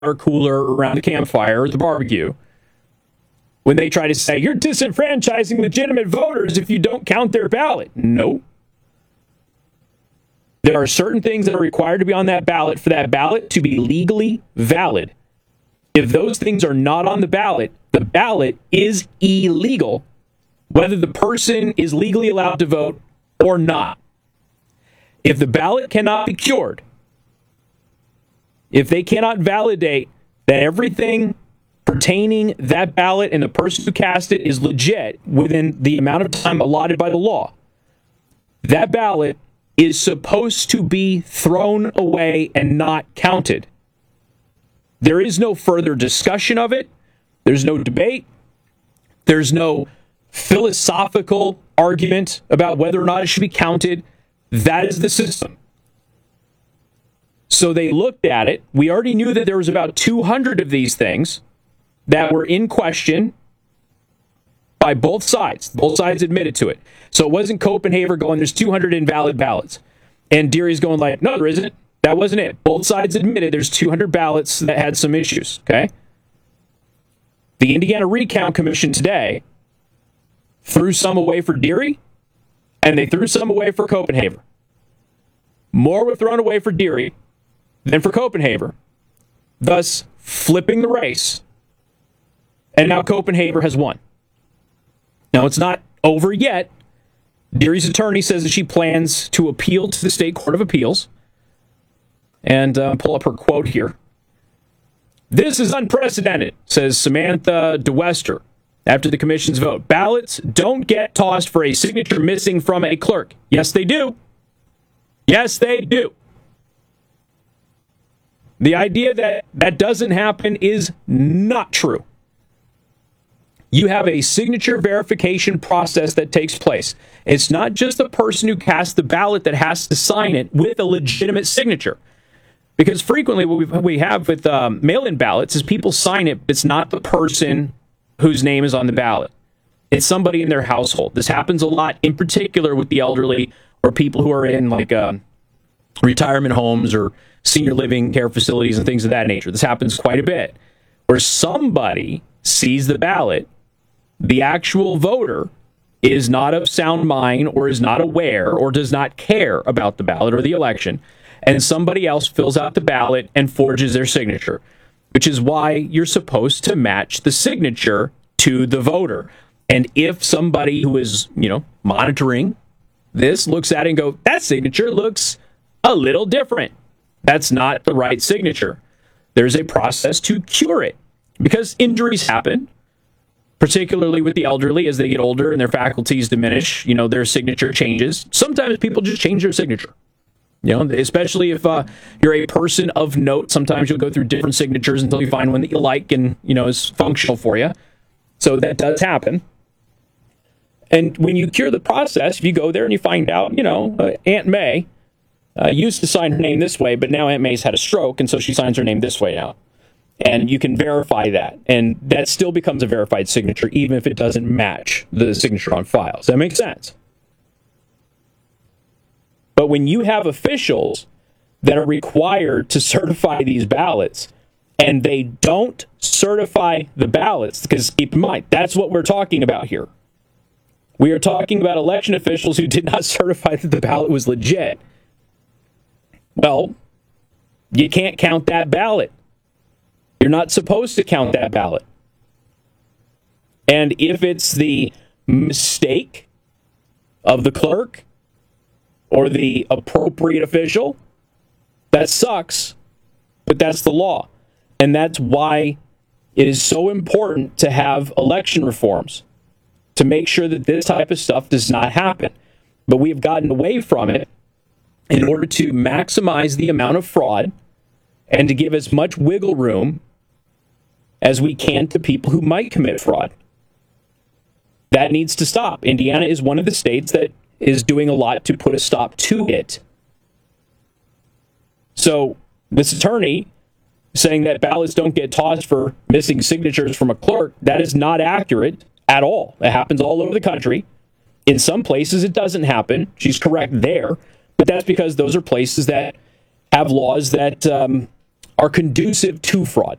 water cooler around the campfire or the barbecue, when they try to say, you're disenfranchising legitimate voters if you don't count their ballot. No. There are certain things that are required to be on that ballot for that ballot to be legally valid. If those things are not on the ballot is illegal, whether the person is legally allowed to vote or not. If the ballot cannot be cured, if they cannot validate that everything pertaining that ballot and the person who cast it is legit within the amount of time allotted by the law, that ballot is supposed to be thrown away and not counted. There is no further discussion of it. There's no debate. There's no philosophical argument about whether or not it should be counted. That is the system. So they looked at it. We already knew that there was about 200 of these things that were in question by both sides. Both sides admitted to it. So it wasn't Copenhagen going, there's 200 invalid ballots. And Deary's going like, no, there isn't. That wasn't it. Both sides admitted there's 200 ballots that had some issues, okay? The Indiana Recount Commission today threw some away for Deary, and they threw some away for Copenhagen. More were thrown away for Deary than for Copenhagen, thus flipping the race. And now Copenhagen has won. Now, it's not over yet. Deary's attorney says that she plans to appeal to the State Court of Appeals. And pull up her quote here. This is unprecedented, says Samantha DeWester after the commission's vote. Ballots don't get tossed for a signature missing from a clerk. Yes, they do. Yes, they do. The idea that that doesn't happen is not true. You have a signature verification process that takes place. It's not just the person who casts the ballot that has to sign it with a legitimate signature. Because frequently what we have with mail-in ballots is people sign it, but it's not the person whose name is on the ballot. It's somebody in their household. This happens a lot, in particular with the elderly or people who are in like retirement homes or senior living care facilities and things of that nature. This happens quite a bit, where somebody sees the ballot, the actual voter is not of sound mind or is not aware or does not care about the ballot or the election, and somebody else fills out the ballot and forges their signature, which is why you're supposed to match the signature to the voter. And if somebody who is, monitoring this looks at it and go, that signature looks a little different, that's not the right signature. There's a process to cure it because injuries happen, particularly with the elderly as they get older and their faculties diminish, their signature changes. Sometimes people just change their signature. Especially if you're a person of note, sometimes you'll go through different signatures until you find one that you like and, is functional for you. So that does happen. And when you cure the process, if you go there and you find out, Aunt May used to sign her name this way, but now Aunt May's had a stroke, and so she signs her name this way now. And you can verify that. And that still becomes a verified signature, even if it doesn't match the signature on file. Does that make sense? But when you have officials that are required to certify these ballots and they don't certify the ballots, because keep in mind, that's what we're talking about here. We are talking about election officials who did not certify that the ballot was legit. Well, you can't count that ballot. You're not supposed to count that ballot. And if it's the mistake of the clerk or the appropriate official, that sucks, but that's the law. And that's why it is so important to have election reforms, to make sure that this type of stuff does not happen. But we have gotten away from it in order to maximize the amount of fraud and to give as much wiggle room as we can to people who might commit fraud. That needs to stop. Indiana is one of the states that is doing a lot to put a stop to it. So this attorney saying that ballots don't get tossed for missing signatures from a clerk, that is not accurate at all. It happens all over the country. In some places it doesn't happen. She's correct there. But that's because those are places that have laws that are conducive to fraud.